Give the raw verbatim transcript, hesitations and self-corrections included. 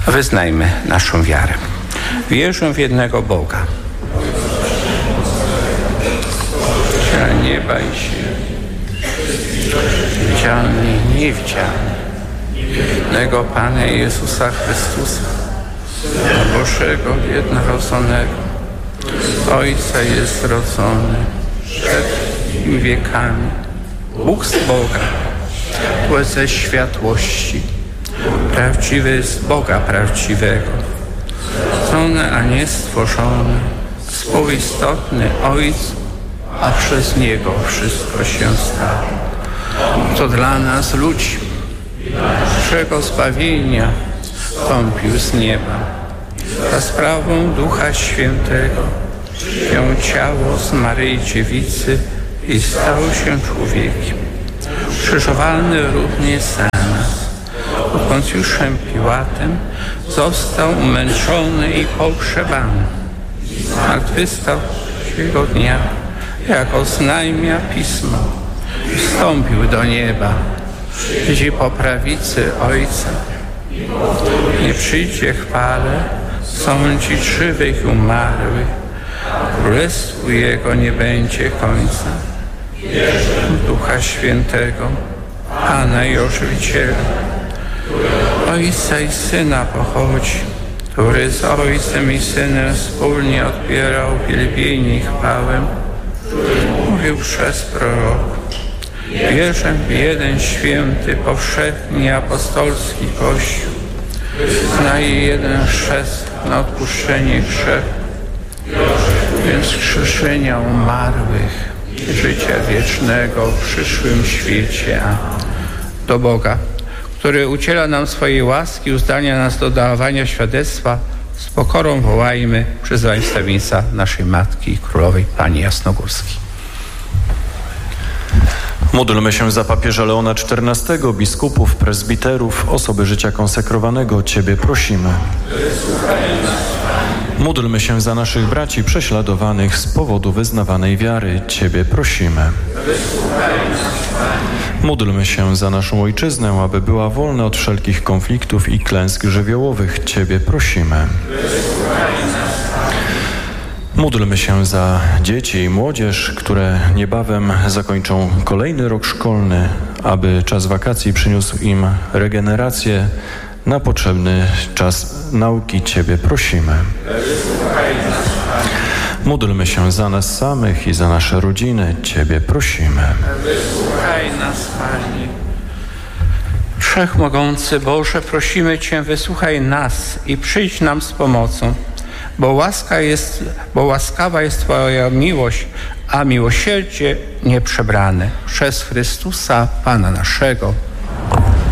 Wyznajmy naszą wiarę. Wierzę w jednego Boga, Stworzyciela nieba i ziemi, widzialny i niewidzialny, jednego Pana Jezusa Chrystusa, Bożego jednorodzonego, Ojca jest rodzony przed wiekami, Bóg z Boga, tło ze światłości, prawdziwy z Boga prawdziwego, rodzony, a nie stworzony, współistotny Ojcu, a przez Niego wszystko się stało. To dla nas ludzi, naszego zbawienia, wstąpił z nieba. Za sprawą Ducha Świętego wziął ciało z Maryi Dziewicy i stał się człowiekiem. Krzyżowany również za nas. Pod Poncjuszem Piłatem został umęczony i pogrzebany. Zmartwychwstał trzeciego dnia, jak oznajmia Pismo. Wstąpił do nieba, siedzi po prawicy Ojca. Nie przyjdzie chwale sądzić żywych i umarłych. Królestwu Jego nie będzie końca. Ducha Świętego, Pana i Ożywiciela, Ojca i Syna pochodzi, który z Ojcem i Synem wspólnie odbierał wielbienie i chwałę, mówił przez proroków. Wierzę w jeden święty, powszechny i apostolski Kościół. Wyznaję jeden chrzest na odpuszczenie grzechów, więc wskrzeszenia umarłych, życia wiecznego w przyszłym świecie. Do Boga, który udziela nam swojej łaski, uzdalnia nas do dawania świadectwa, z pokorą wołajmy przez wstawiennictwa naszej Matki Królowej Pani Jasnogórskiej. Módlmy się za papieża Leona czternastego, biskupów, prezbiterów, osoby życia konsekrowanego. Ciebie prosimy. Módlmy się za naszych braci prześladowanych z powodu wyznawanej wiary. Ciebie prosimy. Módlmy się za naszą ojczyznę, aby była wolna od wszelkich konfliktów i klęsk żywiołowych. Ciebie prosimy. Módlmy się za dzieci i młodzież, które niebawem zakończą kolejny rok szkolny, aby czas wakacji przyniósł im regenerację na potrzebny czas nauki. Ciebie prosimy. Módlmy się za nas samych i za nasze rodziny. Ciebie prosimy. Wysłuchaj nas, Panie. Wszechmogący Boże, prosimy Cię, wysłuchaj nas i przyjdź nam z pomocą. Bo, łaska jest, bo łaskawa jest Twoja miłość, a miłosierdzie nieprzebrane. Przez Chrystusa, Pana naszego.